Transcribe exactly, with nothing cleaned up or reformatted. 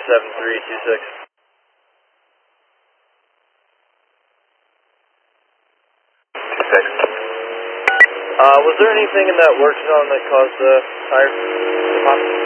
seven three two six. two six. Uh, was there anything in that work zone that caused the tire to pop?